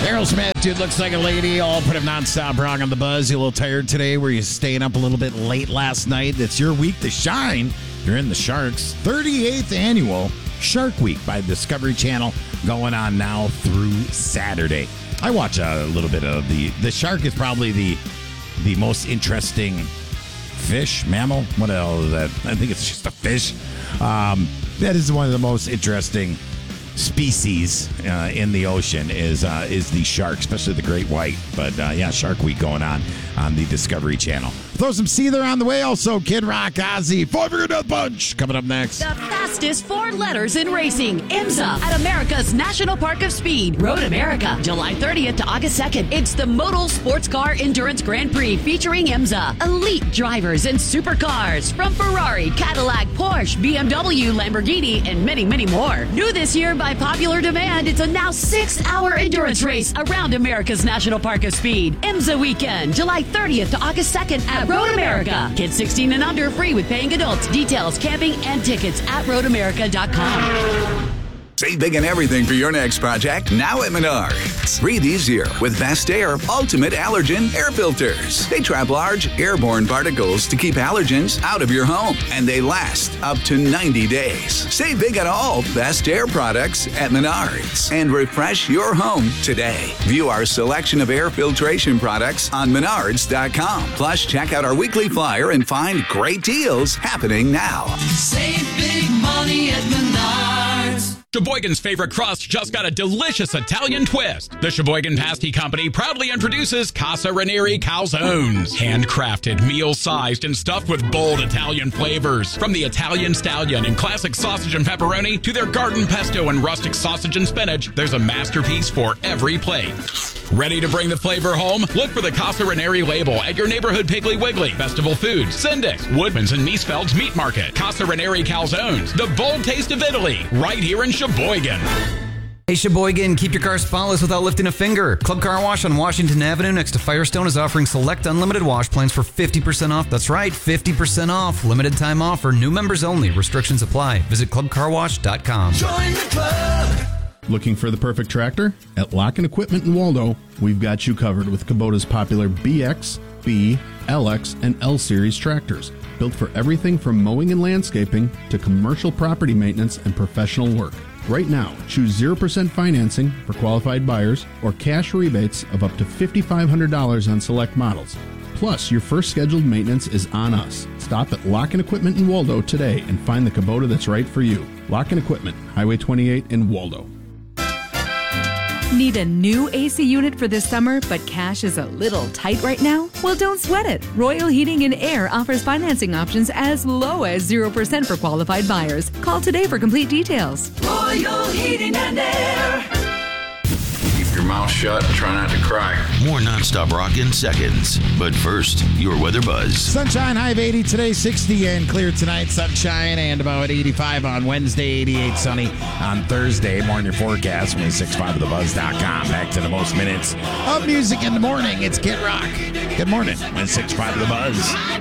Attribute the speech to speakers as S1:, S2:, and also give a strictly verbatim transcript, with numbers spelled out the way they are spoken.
S1: Aerosmith, dude, looks like a lady. All put him nonstop wrong on the buzz. You a little tired today? Were you staying up a little bit late last night? It's your week to shine. You're in the Sharks. thirty-eighth annual Shark Week by Discovery Channel going on now through Saturday. I watch a little bit of the... The shark is probably the the most interesting fish, mammal. What else is that? I think it's just a fish. Um, that is one of the most interesting species uh, in the ocean is uh, is the shark, especially the great white. But uh, yeah, Shark Week going on on the Discovery Channel. Throw some Seether on the way. Also, Kid Rock, Ozzy, Four Finger Death Punch coming up next.
S2: The fastest four letters in racing, IMSA, at America's National Park of Speed, Road America, July thirtieth to August second. It's the Modal Sports Car Endurance Grand Prix featuring IMSA. Elite drivers and supercars from Ferrari, Cadillac, Porsche, B M W, Lamborghini, and many, many more. New this year by popular demand, it's a now six-hour endurance race around America's National Park of Speed. IMSA weekend, July thirtieth to August second at Road America. Kids sixteen and under, free with paying adults. Details, camping, and tickets at road america dot com.
S3: Save big on everything for your next project now at Menards. Breathe easier with Best Air Ultimate Allergen Air Filters. They trap large airborne particles to keep allergens out of your home, and they last up to ninety days. Save big on all Best Air products at Menards and refresh your home today. View our selection of air filtration products on menards dot com. Plus, check out our weekly flyer and find great deals happening now.
S4: Save big money at Menards.
S5: Sheboygan's favorite crust just got a delicious Italian twist. The Sheboygan Pasty Company proudly introduces Casa Ranieri Calzones. Handcrafted, meal-sized, and stuffed with bold Italian flavors. From the Italian Stallion and classic sausage and pepperoni to their garden pesto and rustic sausage and spinach, there's a masterpiece for every plate. Ready to bring the flavor home? Look for the Casa Ranieri label at your neighborhood Piggly Wiggly, Festival Foods, Sindix, Woodman's, and Miesfeld's Meat Market. Casa Ranieri Calzones, the bold taste of Italy, right here in Sheboygan.
S6: Hey Sheboygan, keep your car spotless without lifting a finger. Club Car Wash on Washington Avenue next to Firestone is offering select unlimited wash plans for fifty percent off. That's right, fifty percent off. Limited time offer, new members only. Restrictions apply. Visit club car wash dot com.
S4: Join the club.
S7: Looking for the perfect tractor? At Lock and Equipment in Waldo, we've got you covered with Kubota's popular B X, B, L X, and L Series tractors. Built for everything from mowing and landscaping to commercial property maintenance and professional work. Right now, choose zero percent financing for qualified buyers or cash rebates of up to five thousand five hundred dollars on select models. Plus, your first scheduled maintenance is on us. Stop at Lock and Equipment in Waldo today and find the Kubota that's right for you. Lock and Equipment, Highway twenty-eight in Waldo.
S8: Need a new A C unit for this summer, but cash is a little tight right now? Well, don't sweat it. Royal Heating and Air offers financing options as low as zero percent for qualified buyers. Call today for complete details.
S4: Royal Heating and Air.
S9: Keep your mouth shut and try not to cry.
S10: More nonstop rock in seconds. But first, your weather buzz.
S1: Sunshine, high of eighty today, sixty and clear tonight. Sunshine and about eighty-five on Wednesday, eighty-eight sunny on Thursday. More in your forecast from a six five of the buzz dot com. Back to the most minutes of music in the morning. It's Kid Rock. Good morning. one six five of the Buzz.